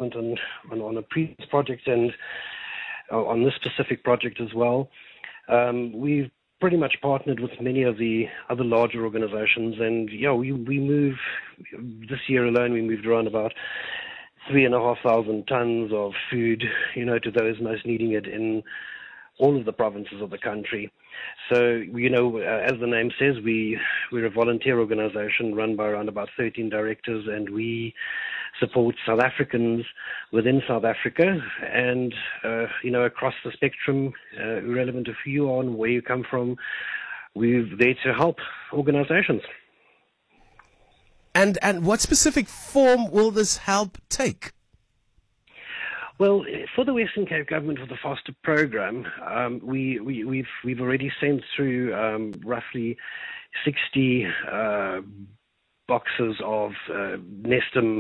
involvement on a previous project and on this specific project as well. We've pretty much partnered with many of the other larger organizations, and we move, this year alone we moved around about 3,500 tons of food, to those most needing it in all of the provinces of the country. So, as the name says, we're a volunteer organization run by around about 13 directors, and we support South Africans within South Africa and, across the spectrum, irrelevant of who you are and where you come from. We're there to help organizations. And what specific form will this help take? Well, for the Western Cape government, for the Foster program, we've already sent through roughly 60 boxes of Nestum.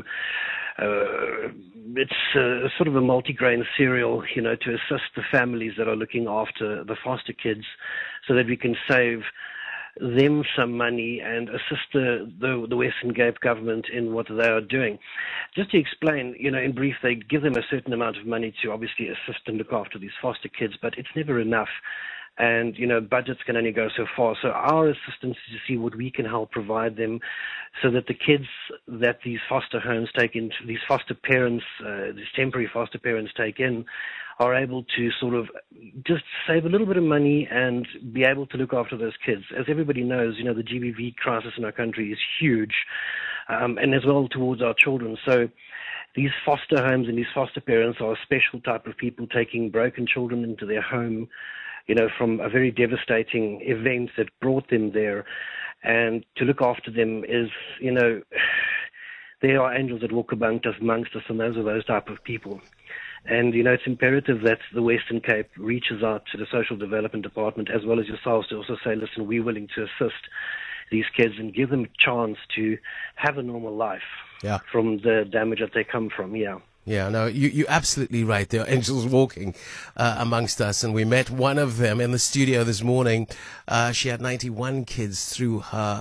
It's sort of a multigrain cereal, to assist the families that are looking after the foster kids, so that we can save them some money and assist the Western Cape government in what they are doing. Just to explain, in brief, they give them a certain amount of money to obviously assist and look after these foster kids, but it's never enough. And, budgets can only go so far. So our assistance is to see what we can help provide them so that the kids that these foster homes take in, these foster parents, these temporary foster parents take in, are able to sort of just save a little bit of money and be able to look after those kids. As everybody knows, the GBV crisis in our country is huge, and as well towards our children. So these foster homes and these foster parents are a special type of people taking broken children into their home, from a very devastating event that brought them there. And to look after them is, there are angels that walk amongst us, and those are those type of people. And, it's imperative that the Western Cape reaches out to the Social Development Department as well as yourselves to also say, listen, we're willing to assist these kids and give them a chance to have a normal life from the damage that they come from, Yeah, no, you're absolutely right. There are angels walking amongst us, and we met one of them in the studio this morning. She had 91 kids through her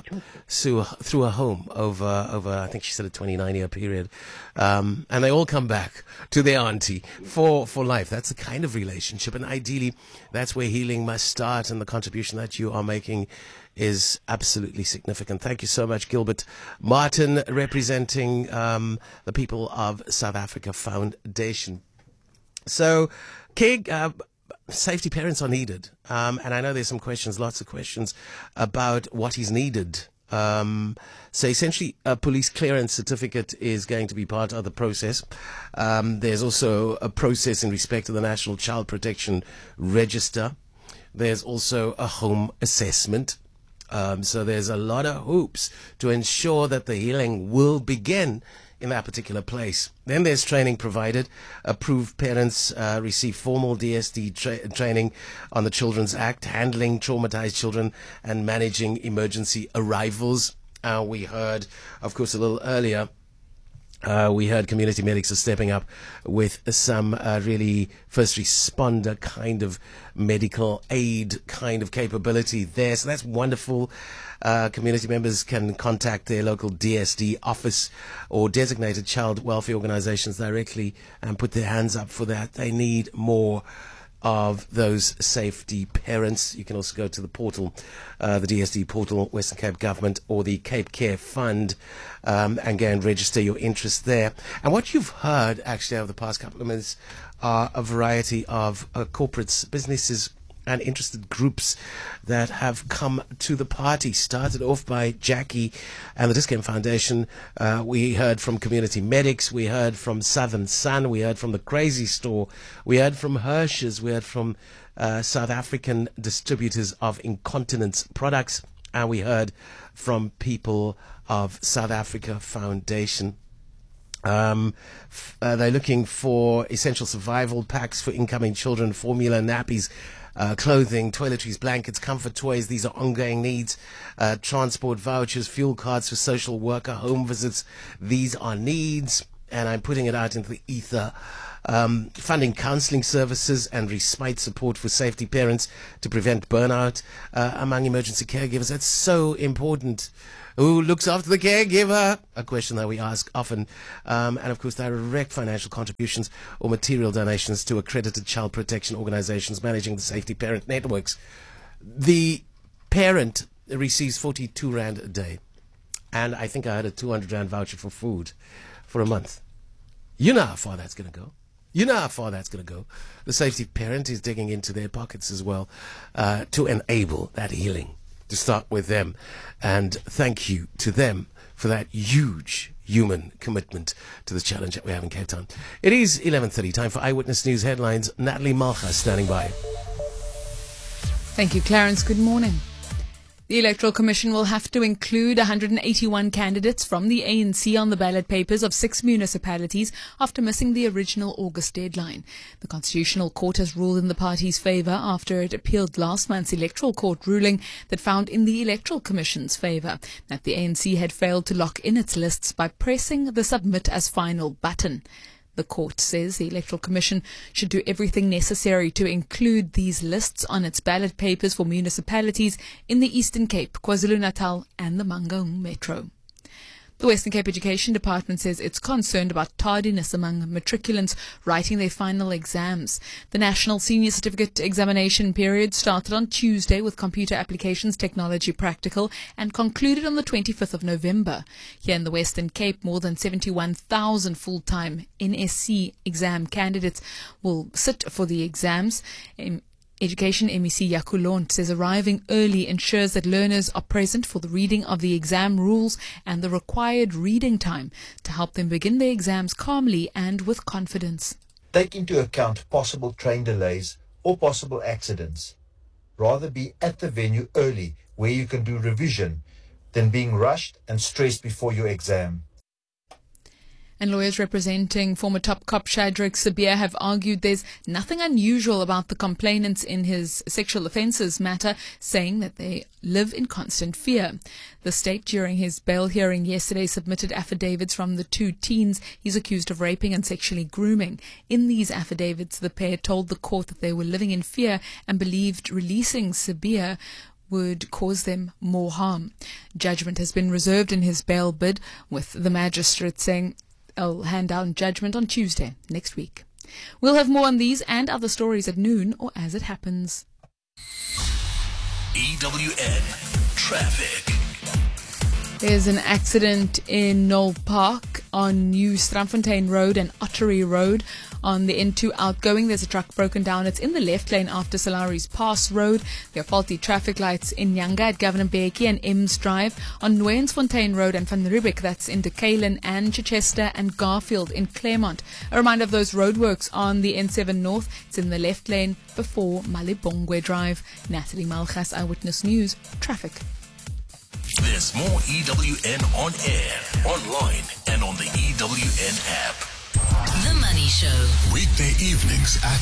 home over I think she said a 29-year period, and they all come back to their auntie for life. That's the kind of relationship, and ideally, that's where healing must start. And the contribution that you are making is absolutely significant. Thank you so much, Gilbert Martin, representing the People of South Africa Foundation. So, Kig, safety parents are needed, and I know there's some questions, lots of questions about what is needed. So essentially, a police clearance certificate is going to be part of the process. There's also a process in respect to the National Child Protection Register. There's also a home assessment. So there's a lot of hoops to ensure that the healing will begin in that particular place. Then there's training provided. Approved parents receive formal DSD training on the Children's Act, handling traumatized children and managing emergency arrivals. We heard, of course, a little earlier, we heard community medics are stepping up with some really first responder kind of medical aid kind of capability there. So that's wonderful. Community members can contact their local DSD office or designated child welfare organizations directly and put their hands up for that. They need more of those safety parents. You can also go to the portal, the DSD portal, Western Cape Government, or the Cape Care Fund, and go and register your interest there. And what you've heard actually over the past couple of minutes are a variety of corporates, businesses, and interested groups that have come to the party. Started off by Jackie and the Dis-Chem Foundation. We heard from community medics. We heard from Southern Sun. We heard from the Crazy Store. We heard from Hirsch's. We heard from South African distributors of incontinence products. And we heard from People of South Africa Foundation. They're looking for essential survival packs for incoming children, formula, nappies, clothing, toiletries, blankets, comfort toys. These are ongoing needs. Transport vouchers, fuel cards for social worker, home visits. These are needs, and I'm putting it out into the ether. Funding counseling services and respite support for safety parents to prevent burnout among emergency caregivers. That's so important. Who looks after the caregiver? A question that we ask often. And of course, direct financial contributions or material donations to accredited child protection organizations managing the safety parent networks. The parent receives 42 Rand a day. And I think I had a 200 Rand voucher for food for a month. You know how far that's going to go. The safety parent is digging into their pockets as well to enable that healing. To start with them. And thank you to them for that huge human commitment to the challenge that we have in Cape Town. It is 11:30, time for Eyewitness News headlines. Natalie Malcha standing by. Thank you, Clarence. Good morning. The Electoral Commission will have to include 181 candidates from the ANC on the ballot papers of 6 municipalities after missing the original August deadline. The Constitutional Court has ruled in the party's favour after it appealed last month's Electoral Court ruling that found in the Electoral Commission's favour that the ANC had failed to lock in its lists by pressing the Submit as Final button. The court says the Electoral Commission should do everything necessary to include these lists on its ballot papers for municipalities in the Eastern Cape, KwaZulu-Natal and the Mangaung Metro. The Western Cape Education Department says it's concerned about tardiness among matriculants writing their final exams. The National Senior Certificate Examination period started on Tuesday with Computer Applications Technology Practical and concluded on the 25th of November. Here in the Western Cape, more than 71,000 full-time NSC exam candidates will sit for the exams. Education MEC Yakulont says arriving early ensures that learners are present for the reading of the exam rules and the required reading time to help them begin their exams calmly and with confidence. Take into account possible train delays or possible accidents. Rather be at the venue early where you can do revision than being rushed and stressed before your exam. And lawyers representing former top cop Shadrack Sibiya have argued there's nothing unusual about the complainants in his sexual offences matter, saying that they live in constant fear. The state, during his bail hearing yesterday, submitted affidavits from the 2 teens he's accused of raping and sexually grooming. In these affidavits, the pair told the court that they were living in fear and believed releasing Sibiya would cause them more harm. Judgment has been reserved in his bail bid, with the magistrate saying I'll hand down judgment on Tuesday next week. We'll have more on these and other stories at noon or as it happens. EWN Traffic. There's an accident in Knoll Park on New Strandfontein Road and Ottery Road. On the N2 outgoing, there's a truck broken down. It's in the left lane after Salari's Pass Road. There are faulty traffic lights in Nyanga at Governor Mbeki and Ems Drive. On Nuyensfontein Road and Van Riebeek, that's in Dekalen and Chichester and Garfield in Claremont. A reminder of those roadworks on the N7 North. It's in the left lane before Malibongwe Drive. Natalie Malchas, Eyewitness News, Traffic. There's more EWN on air, online, and on the EWN app. The Money Show. Weekday evenings at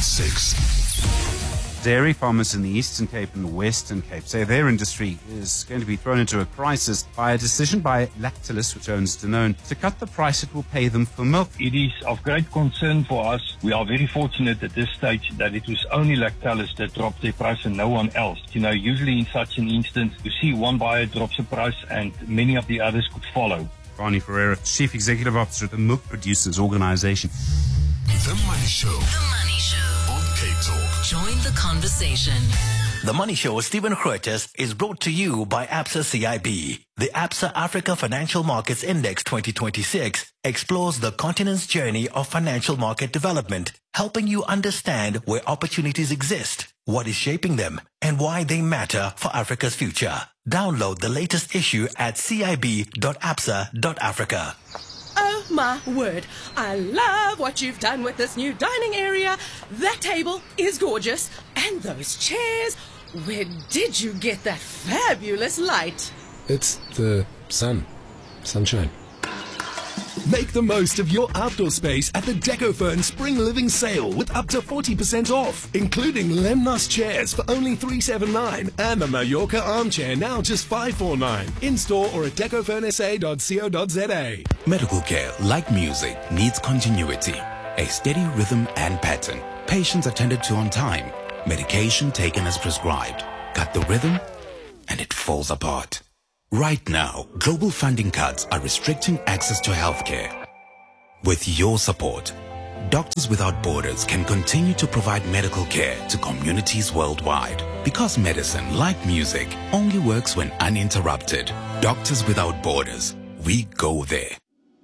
6. Dairy farmers in the Eastern Cape and the Western Cape say their industry is going to be thrown into a crisis by a decision by Lactalis, which owns Danone, to cut the price it will pay them for milk. It is of great concern for us. We are very fortunate at this stage that it was only Lactalis that dropped their price and no one else. You know, usually in such an instance, you see one buyer drops the price and many of the others could follow. Barney Ferreira, Chief Executive Officer at the Milk Producers Organisation. The Money Show. The Money Show. On Cape Talk. Join the conversation. The Money Show with Stephen Grootes is brought to you by Absa CIB. The Absa Africa Financial Markets Index 2026 explores the continent's journey of financial market development, helping you understand where opportunities exist, what is shaping them, and why they matter for Africa's future. Download the latest issue at cib.absa.africa. Oh my word, I love what you've done with this new dining area. That table is gorgeous. And those chairs, where did you get that fabulous light? It's the sunshine. Make the most of your outdoor space at the DecoFern Spring Living Sale with up to 40% off, including Lemnos chairs for only $379 and the Mallorca armchair now just $549. In-store or at decofernsa.co.za. Medical care, like music, needs continuity, a steady rhythm and pattern. Patients attended to on time, medication taken as prescribed. Cut the rhythm and it falls apart. Right now, global funding cuts are restricting access to healthcare. With your support, Doctors Without Borders can continue to provide medical care to communities worldwide. Because medicine, like music, only works when uninterrupted. Doctors Without Borders. We go there.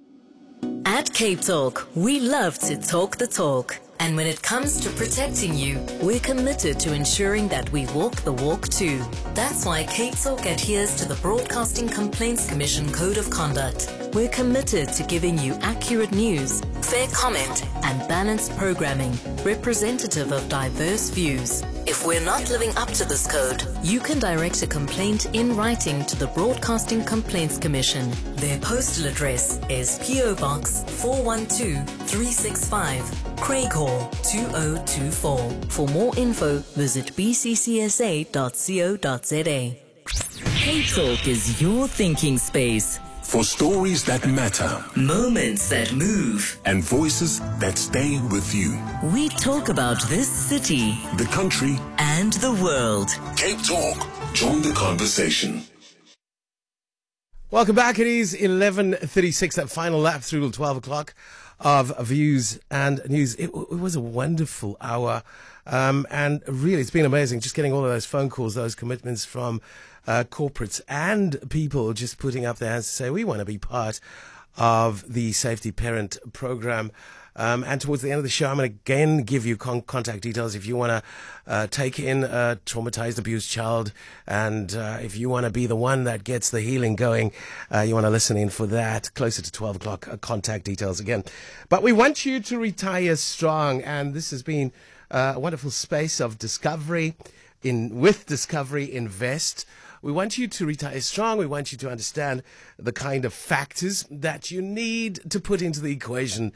At Cape Talk, we love to talk the talk. And when it comes to protecting you, we're committed to ensuring that we walk the walk too. That's why Cape Talk adheres to the Broadcasting Complaints Commission Code of Conduct. We're committed to giving you accurate news, fair comment, and balanced programming, representative of diverse views. If we're not living up to this code, you can direct a complaint in writing to the Broadcasting Complaints Commission. Their postal address is PO Box 412365, Craighall 2024. For more info, visit bccsa.co.za. Cape Talk is your thinking space. For stories that matter, Moments that move. and voices that stay with you. We talk about this city The country, and the world. Cape Talk. Join the conversation. Welcome back. It is 11:36, that final lap through till 12 o'clock of Views and News. It was a wonderful hour. And really, it's been amazing just getting all of those phone calls, those commitments from corporates and people just putting up their hands to say, we want to be part of the Safety Parent program. And towards the end of the show, I'm going to again give you contact details if you want to take in a traumatized, abused child. And if you want to be the one that gets the healing going, you want to listen in for that. Closer to 12 o'clock, contact details again. But we want you to retire strong. And this has been a wonderful space of discovery. With Discovery Invest, we want you to retire strong. We want you to understand the kind of factors that you need to put into the equation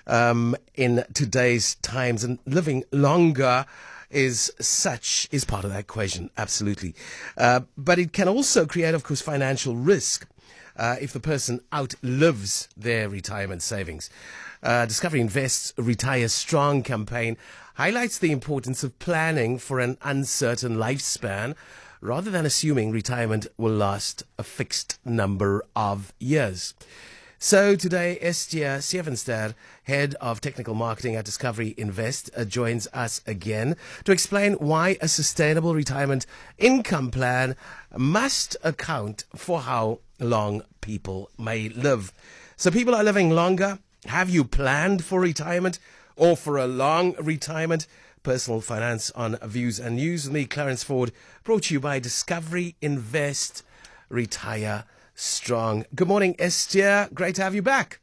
in today's times. And living longer is part of that equation, absolutely. But it can also create, of course, financial risk if the person outlives their retirement savings. Discovery Invest's Retire Strong campaign highlights the importance of planning for an uncertain lifespan rather than assuming retirement will last a fixed number of years. So today, Estia Sievenster, Head of Technical Marketing at Discovery Invest, joins us again to explain why a sustainable retirement income plan must account for how long people may live. So people are living longer. Have you planned for retirement or for a long retirement? Personal Finance on Views and News with me, Clarence Ford, brought to you by Discovery Invest. Retire strong. Good morning, Estia. Great to have you back.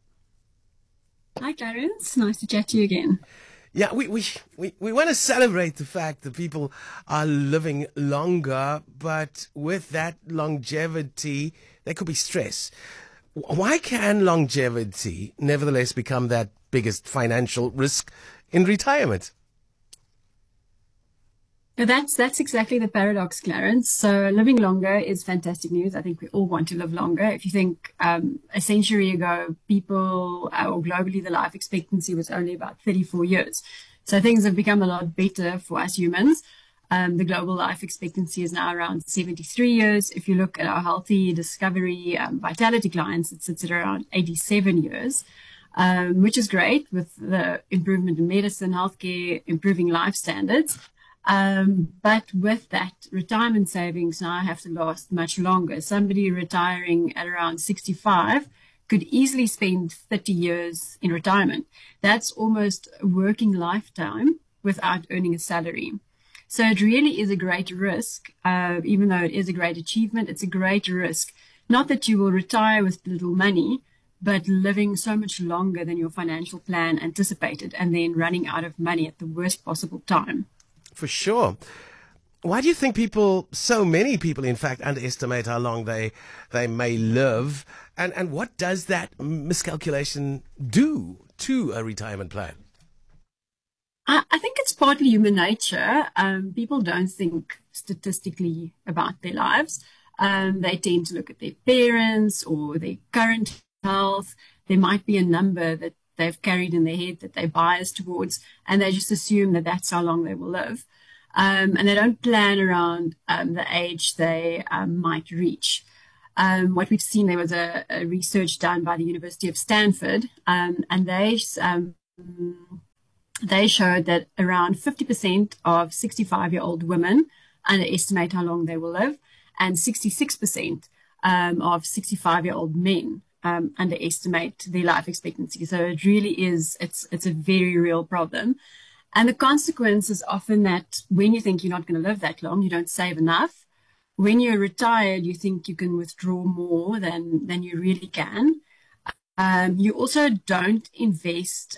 Hi, Clarence. Nice to chat to you again. Yeah, we want to celebrate the fact that people are living longer, but with that longevity, there could be stress. Why can longevity nevertheless become that biggest financial risk in retirement? That's exactly the paradox, Clarence. So living longer is fantastic news. I think we all want to live longer. If you think a century ago, people, or globally, the life expectancy was only about 34 years. So things have become a lot better for us humans. The global life expectancy is now around 73 years. If you look at our healthy Discovery Vitality clients, it sits at around 87 years, which is great with the improvement in medicine, healthcare, improving life standards. But with that, retirement savings now have to last much longer. Somebody retiring at around 65 could easily spend 30 years in retirement. That's almost a working lifetime without earning a salary. So it really is a great risk. Even though it is a great achievement, it's a great risk. Not that you will retire with little money, but living so much longer than your financial plan anticipated and then running out of money at the worst possible time. For sure. Why do you think so many people, in fact, underestimate how long they may live? And what does that miscalculation do to a retirement plan? I think it's partly human nature. People don't think statistically about their lives. They tend to look at their parents or their current health. There might be a number that they've carried in their head that they bias towards, and they just assume that that's how long they will live. And they don't plan around the age they might reach. What we've seen, there was a research done by the University of Stanford, and they showed that around 50% of 65-year-old women underestimate how long they will live, and 66% of 65-year-old men underestimate their life expectancy. So it really is, it's a very real problem. And the consequence is often that when you think you're not going to live that long, you don't save enough. When you're retired, you think you can withdraw more than you really can. You also don't invest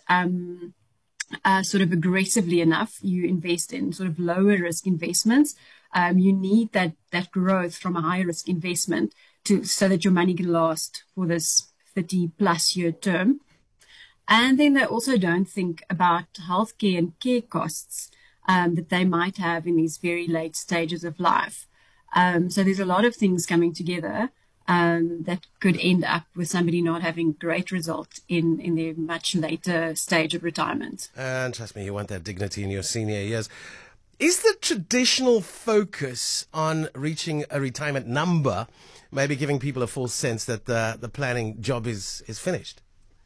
sort of aggressively enough. You invest in sort of lower risk investments. You need that growth from a higher risk investment so that your money can last for this 30+ year term. And then they also don't think about healthcare and care costs that they might have in these very late stages of life. So there's a lot of things coming together that could end up with somebody not having great results in their much later stage of retirement. And trust me, you want that dignity in your senior years. Is the traditional focus on reaching a retirement number maybe giving people a false sense that the planning job is finished?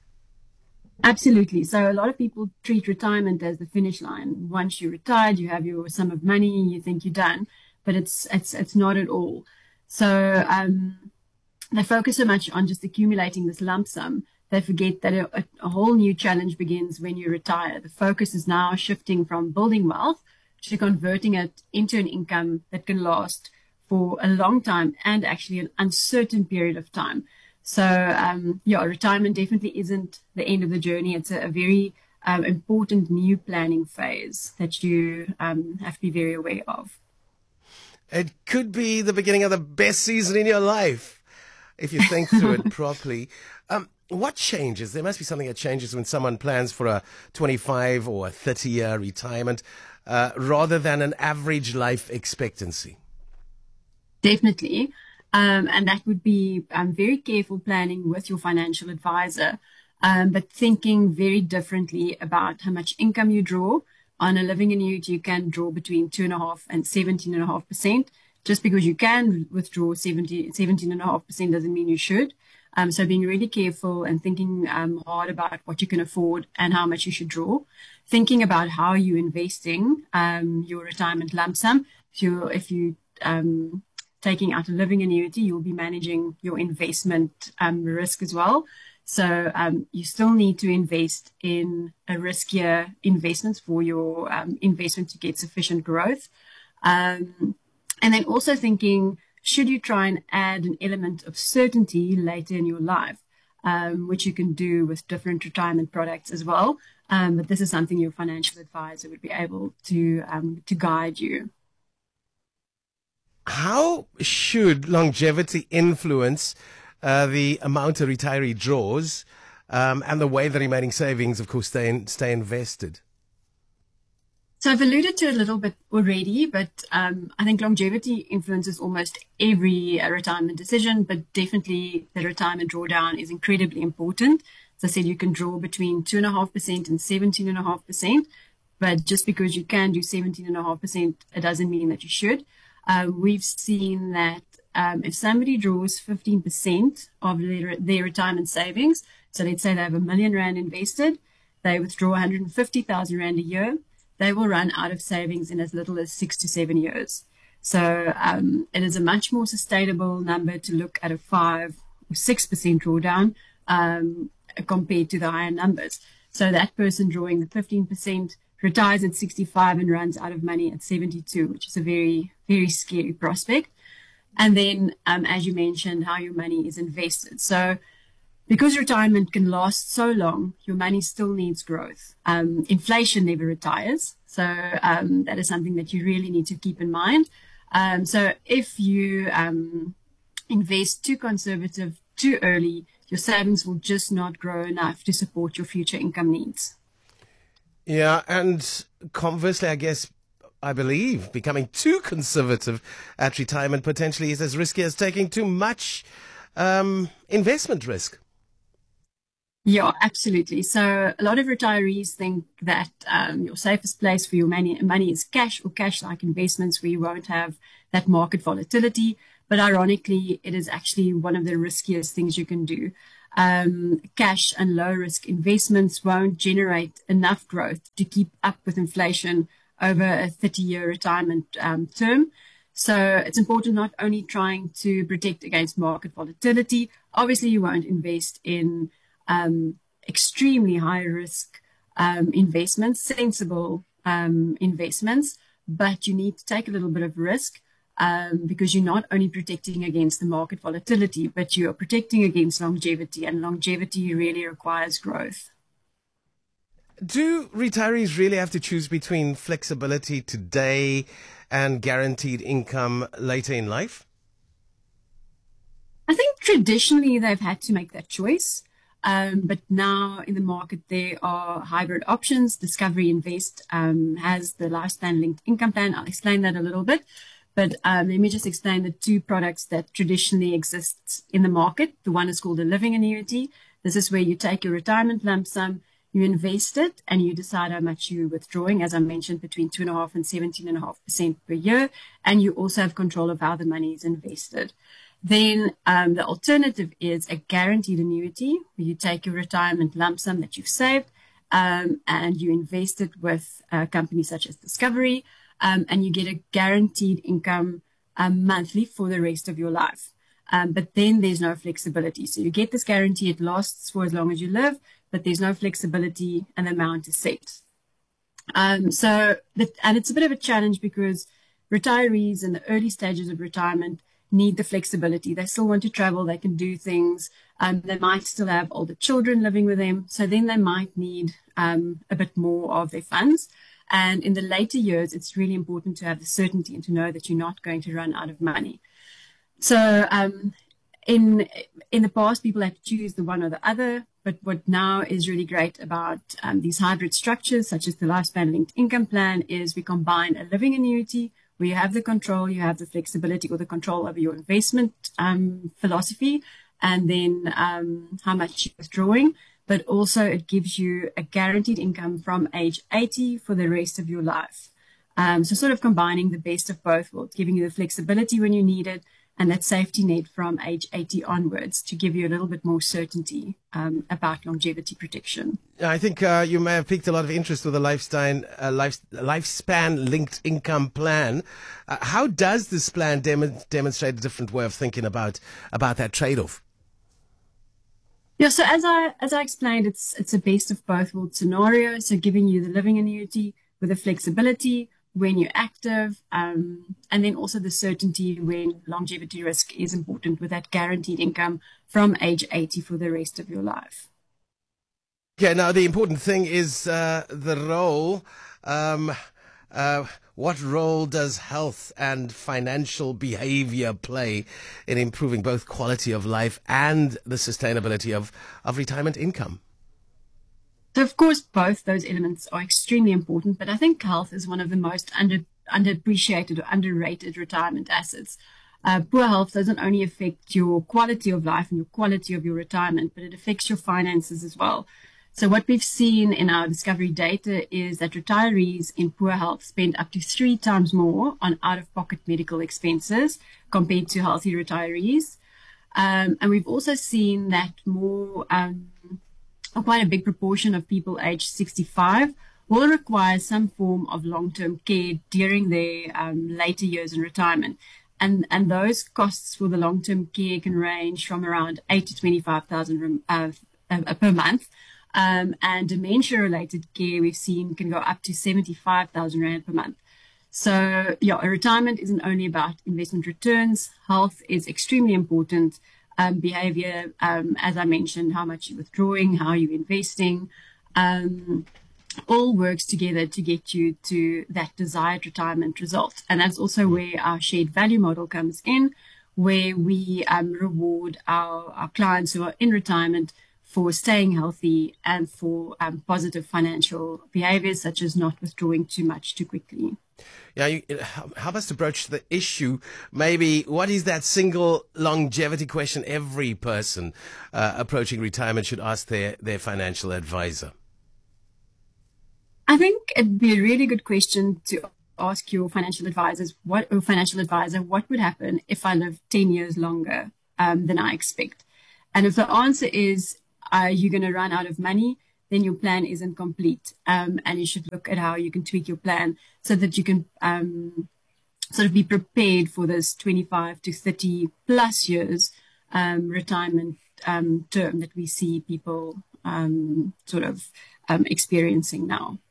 Absolutely. So a lot of people treat retirement as the finish line. Once you're retired, you have your sum of money, you think you're done, but it's not at all. So they focus so much on just accumulating this lump sum, they forget that a whole new challenge begins when you retire. The focus is now shifting from building wealth to converting it into an income that can last for a long time and actually an uncertain period of time. So, retirement definitely isn't the end of the journey. It's a very important new planning phase that you have to be very aware of. It could be the beginning of the best season in your life if you think through it properly. What changes? There must be something that changes when someone plans for a 25 or a 30-year retirement rather than an average life expectancy. Definitely. And that would be very careful planning with your financial advisor, but thinking very differently about how much income you draw. On a living annuity, you can draw between 2.5% and 17.5%. Just because you can withdraw 17.5% doesn't mean you should. So being really careful and thinking hard about what you can afford and how much you should draw. Thinking about how you're investing your retirement lump sum. If you taking out a living annuity, you'll be managing your investment risk as well. So you still need to invest in a riskier investments for your investment to get sufficient growth. And then also thinking, should you try and add an element of certainty later in your life, which you can do with different retirement products as well. But this is something your financial advisor would be able to guide you. How should longevity influence the amount a retiree draws and the way the remaining savings, of course, stay invested? So I've alluded to it a little bit already, but I think longevity influences almost every retirement decision, but definitely the retirement drawdown is incredibly important. As I said, you can draw between 2.5% and 17.5%, but just because you can do 17.5%, it doesn't mean that you should. We've seen that if somebody draws 15% of their retirement savings, so let's say they have R1 million invested, they withdraw 150,000 Rand a year, they will run out of savings in as little as 6 to 7 years. So it is a much more sustainable number to look at a 5 or 6% drawdown compared to the higher numbers. So that person drawing the 15% retires at 65 and runs out of money at 72, which is a very, very scary prospect. And then, as you mentioned, how your money is invested. So because retirement can last so long, your money still needs growth. Inflation never retires. So that is something that you really need to keep in mind. So if you invest too conservative, too early, your savings will just not grow enough to support your future income needs. Yeah, and conversely, I believe becoming too conservative at retirement potentially is as risky as taking too much investment risk. Yeah, absolutely. So a lot of retirees think that your safest place for your money is cash or cash-like investments where you won't have that market volatility. But ironically, it is actually one of the riskiest things you can do. Cash and low risk investments won't generate enough growth to keep up with inflation over a 30-year retirement term. So it's important not only trying to protect against market volatility. Obviously, you won't invest in extremely high risk investments, sensible investments, but you need to take a little bit of risk because you're not only protecting against the market volatility, but you are protecting against longevity, and longevity really requires growth. Do retirees really have to choose between flexibility today and guaranteed income later in life? I think traditionally they've had to make that choice. But now in the market, there are hybrid options. Discovery Invest has the lifespan linked income plan. I'll explain that a little bit. But let me just explain the two products that traditionally exist in the market. The one is called a living annuity. This is where you take your retirement lump sum, you invest it, and you decide how much you're withdrawing, as I mentioned, between 2.5% and 17.5% per year. And you also have control of how the money is invested. Then the alternative is a guaranteed annuity, where you take your retirement lump sum that you've saved and you invest it with companies such as Discovery, and you get a guaranteed income monthly for the rest of your life. But then there's no flexibility. So you get this guarantee, it lasts for as long as you live, but there's no flexibility and the amount is set. And it's a bit of a challenge because retirees in the early stages of retirement need the flexibility. They still want to travel, they can do things. They might still have older children living with them. So then they might need a bit more of their funds. And in the later years, it's really important to have the certainty and to know that you're not going to run out of money. So in the past, people had to choose the one or the other. But what now is really great about these hybrid structures, such as the lifespan linked income plan, is we combine a living annuity where you have the control, you have the flexibility or the control over your investment philosophy, and then how much you're withdrawing. But also it gives you a guaranteed income from age 80 for the rest of your life. So sort of combining the best of both worlds, giving you the flexibility when you need it, and that safety net from age 80 onwards to give you a little bit more certainty about longevity protection. I think you may have piqued a lot of interest with the lifespan linked income plan. How does this plan demonstrate a different way of thinking about that trade-off? Yeah, so as I explained, it's a best of both worlds scenario. So giving you the living annuity with the flexibility when you're active, and then also the certainty when longevity risk is important with that guaranteed income from age 80 for the rest of your life. Yeah, now the important thing is the role. What role does health and financial behavior play in improving both quality of life and the sustainability of retirement income? So, of course, both those elements are extremely important, but I think health is one of the most underappreciated or underrated retirement assets. Poor health doesn't only affect your quality of life and your quality of your retirement, but it affects your finances as well. So what we've seen in our Discovery data is that retirees in poor health spend up to 3 times more on out-of-pocket medical expenses compared to healthy retirees. And we've also seen that quite a big proportion of people aged 65 will require some form of long-term care during their later years in retirement. And those costs for the long-term care can range from around 8 to 25,000 per month. And dementia-related care we've seen can go up to 75,000 Rand per month. So, yeah, a retirement isn't only about investment returns. Health is extremely important. Behavior, as I mentioned, how much you're withdrawing, how you're investing, all works together to get you to that desired retirement result. And that's also where our shared value model comes in, where we reward our clients who are in retirement for staying healthy and for positive financial behaviors, such as not withdrawing too much too quickly. Yeah, help us to broach the issue. Maybe what is that single longevity question every person approaching retirement should ask their financial advisor? I think it'd be a really good question to ask your financial advisor, what would happen if I live 10 years longer than I expect? And if the answer is you're going to run out of money, then your plan isn't complete. And you should look at how you can tweak your plan so that you can sort of be prepared for this 25 to 30 plus years retirement term that we see people experiencing now.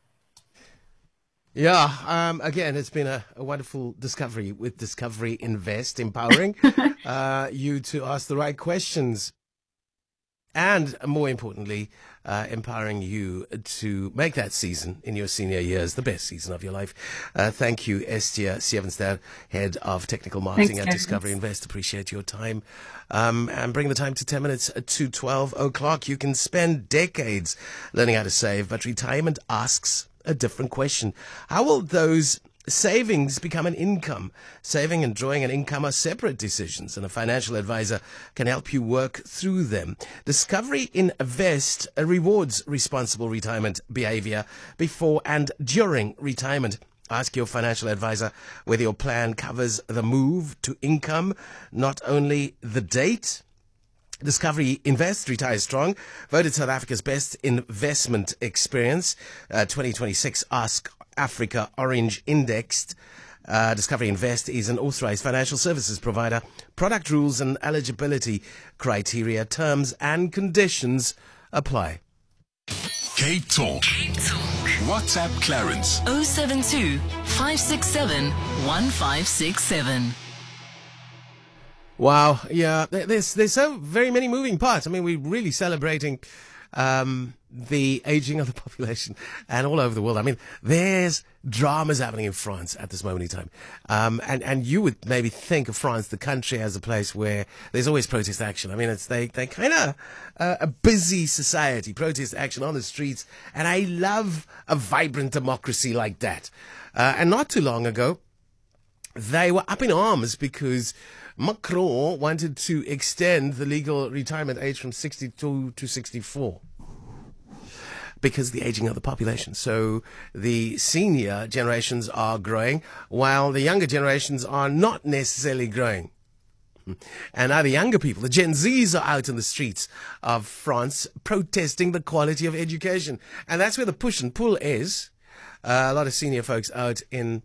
Yeah, again, it's been a wonderful discovery with Discovery Invest, empowering you to ask the right questions. And more importantly, empowering you to make that season in your senior years the best season of your life. Thank you, Estia Sievenster, Head of Technical Marketing at Discovery Invest. Appreciate your time. And bring the time to 10 minutes to 12 o'clock. You can spend decades learning how to save, but retirement asks a different question. How will those savings become an income? Saving and drawing an income are separate decisions, and a financial advisor can help you work through them. Discovery Invest rewards responsible retirement behavior before and during retirement. Ask your financial advisor whether your plan covers the move to income, not only the date. Discovery Invest, Retire Strong, voted South Africa's best investment experience. 2026 Ask Africa Orange Indexed. Discovery Invest is an authorized financial services provider. Product rules and eligibility criteria, terms and conditions apply. Cape Talk. WhatsApp Clarence. 072 567 1567. Wow, yeah, there's so very many moving parts. I mean, we're really celebrating the aging of the population and all over the world. I mean, there's dramas happening in France at this moment in time. And you would maybe think of France, the country, as a place where there's always protest action. I mean, they kind of a busy society, protest action on the streets. And I love a vibrant democracy like that. And not too long ago, they were up in arms because Macron wanted to extend the legal retirement age from 62 to 64 because of the aging of the population. So the senior generations are growing while the younger generations are not necessarily growing. And now the younger people, the Gen Zs, are out in the streets of France protesting the quality of education. And that's where the push and pull is. A lot of senior folks out in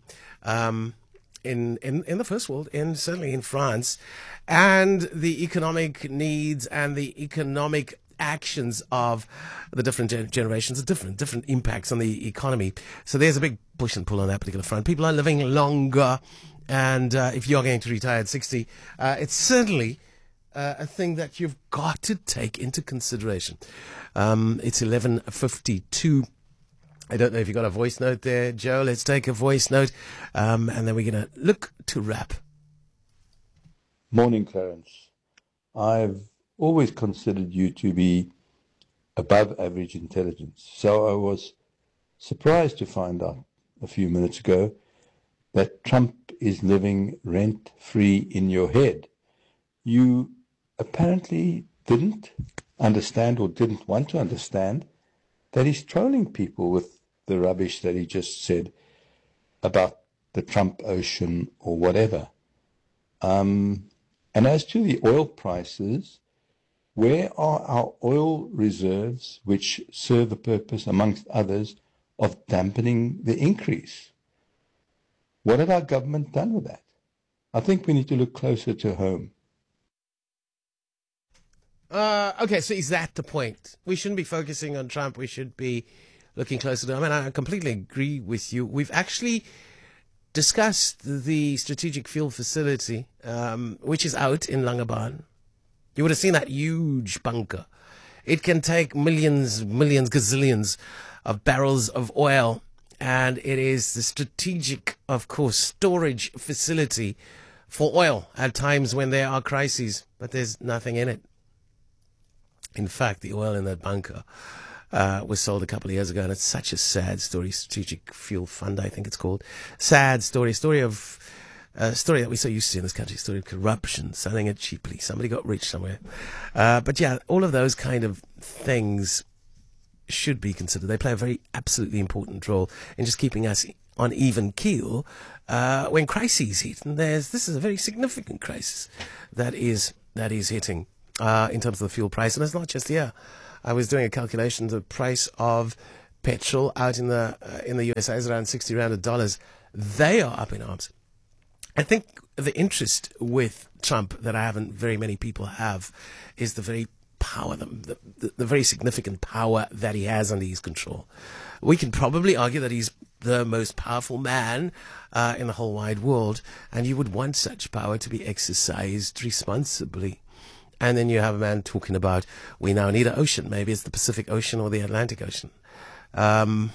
the first world, certainly in France, and the economic needs and the economic actions of the different generations are different impacts on the economy. So there's a big push and pull on that particular front. People are living longer, and if you're going to retire at 60, it's certainly a thing that you've got to take into consideration. It's 11:52. I don't know if you got a voice note there, Joe. Let's take a voice note, and then we're going to look to wrap. Morning, Clarence. I've always considered you to be above average intelligence. So I was surprised to find out a few minutes ago that Trump is living rent-free in your head. You apparently didn't understand or didn't want to understand that he's trolling people with the rubbish that he just said about the Trump Ocean or whatever. And as to the oil prices, where are our oil reserves which serve the purpose, amongst others, of dampening the increase? What had our government done with that? I think we need to look closer to home. Okay, so is that the point? We shouldn't be focusing on Trump. We should be looking closer to home. And I completely agree with you. We've actually discussed the Strategic Fuel Facility, which is out in Langebaan. You would have seen that huge bunker. It can take millions, gazillions of barrels of oil. And it is the strategic, of course, storage facility for oil at times when there are crises. But there's nothing in it. In fact, the oil in that bunker was sold a couple of years ago, and it's such a sad story. Strategic Fuel Fund, I think it's called. Sad story. Story that we're so used to in this country. Story of corruption, selling it cheaply. Somebody got rich somewhere. But yeah, all of those kind of things should be considered. They play a very absolutely important role in just keeping us on even keel when crises hit. And this is a very significant crisis that is hitting in terms of the fuel price. And it's not just here. I was doing a calculation. The price of petrol out in the USA is around 60 rand a $1. They are up in arms. I think the interest with Trump that I haven't very many people have is the very power, the very significant power that he has under his control. We can probably argue that he's the most powerful man in the whole wide world, and you would want such power to be exercised responsibly. And then you have a man talking about, we now need an ocean. Maybe it's the Pacific Ocean or the Atlantic Ocean. Well,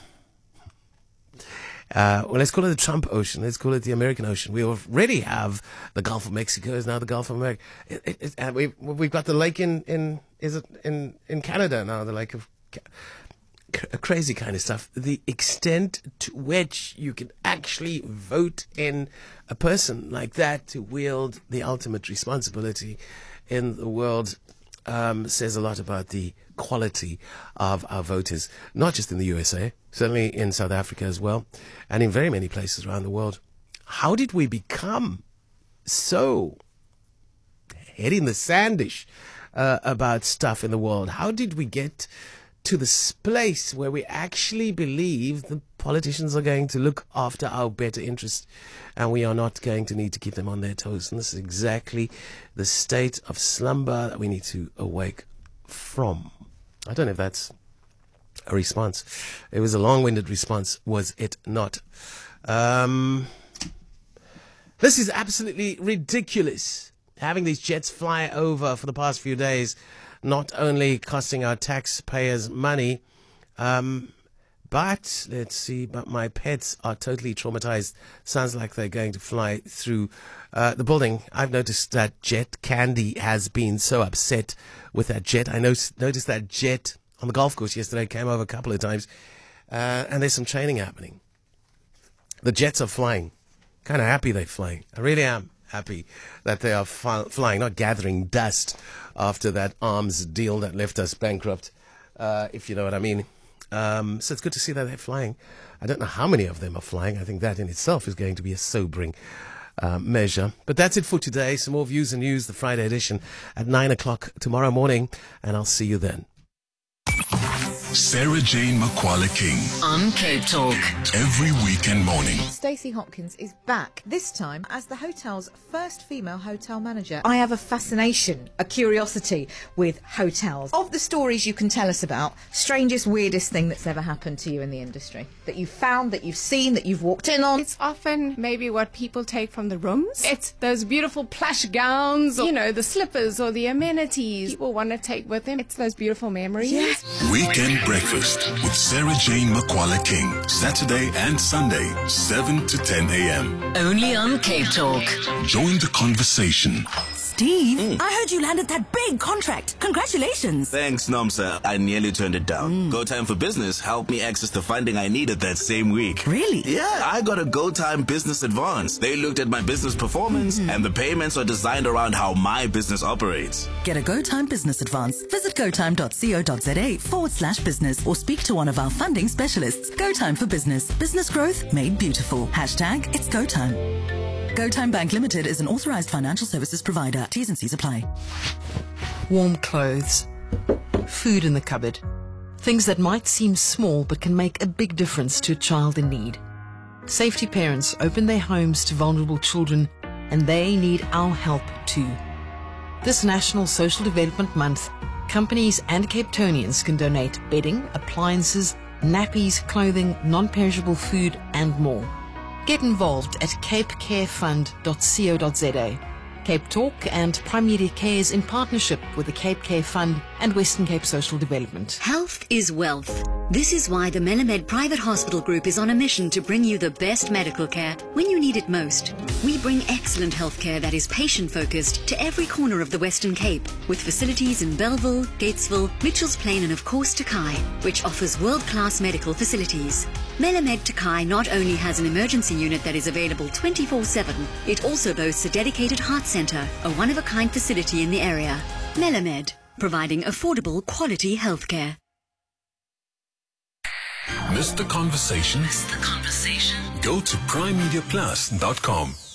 let's call it the Trump Ocean. Let's call it the American Ocean. We already have the Gulf of Mexico. Is now the Gulf of America. And we've got the lake in Canada now. The lake of crazy kind of stuff. The extent to which you can actually vote in a person like that to wield the ultimate responsibility in the world says a lot about the quality of our voters, not just in the USA, certainly in South Africa as well, and in very many places around the world. How did we become so head in the sandish about stuff in the world? How did we get to this place where we actually believe the politicians are going to look after our better interests and we are not going to need to keep them on their toes? And this is exactly the state of slumber that we need to awake from. I don't know if that's a response. It was a long-winded response, was it not? This is absolutely ridiculous. Having these jets fly over for the past few days, not only costing our taxpayers money, but let's see, but my pets are totally traumatized. Sounds like they're going to fly through the building. I've noticed that jet. Candy has been so upset with that jet. I noticed that jet on the golf course yesterday, came over a couple of times, and there's some training happening. The jets are flying. Kind of happy they're flying. I really am happy that they are flying, not gathering dust after that arms deal that left us bankrupt, if you know what I mean. So it's good to see that they're flying. I don't know how many of them are flying. I think that in itself is going to be a sobering measure. But that's it for today. Some more views and news, the Friday edition at 9 o'clock tomorrow morning, and I'll see you then. Sarah Jane Makwala King on Cape Talk every weekend morning. Stacey Hopkins is back, this time as the hotel's first female hotel manager. I have a fascination, a curiosity with hotels. Of the stories you can tell us about, strangest, weirdest thing that's ever happened to you in the industry, that you've found, that you've seen, that you've walked in on? It's often maybe what people take from the rooms. It's those beautiful plush gowns, or, you know, the slippers or the amenities people want to take with them. It's those beautiful memories. Yes. Weekend Breakfast with Sarah Jane Makwala King. Saturday and Sunday, 7 to 10 a.m. Only on Cape Talk. Join the conversation. Steve, I heard you landed that big contract. Congratulations. Thanks, Nomsa. I nearly turned it down. GoTime for Business helped me access the funding I needed that same week. Really? Yeah, I got a GoTime Business Advance. They looked at my business performance, and the payments are designed around how my business operates. Get a GoTime Business Advance. Visit gotime.co.za/business or speak to one of our funding specialists. GoTime for Business. Business growth made beautiful. # it's GoTime. GoTime Bank Limited is an authorized financial services provider. T's and C's apply. Warm clothes, food in the cupboard, things that might seem small but can make a big difference to a child in need. Safety Parents open their homes to vulnerable children, and they need our help too. This National Social Development Month, companies and Cape Townians can donate bedding, appliances, nappies, clothing, non-perishable food and more. Get involved at capecarefund.co.za. Cape Talk and Prime Media Cares in partnership with the Cape Care Fund and Western Cape Social Development. Health is wealth. This is why the Melamed Private Hospital Group is on a mission to bring you the best medical care when you need it most. We bring excellent healthcare that is patient-focused to every corner of the Western Cape, with facilities in Bellville, Gatesville, Mitchells Plain and of course Takai, which offers world-class medical facilities. Melamed Takai not only has an emergency unit that is available 24/7, it also boasts a dedicated heart centre, a one-of-a-kind facility in the area. Melamed, providing affordable, quality healthcare. Missed the conversation? Go to primemediaplus.com.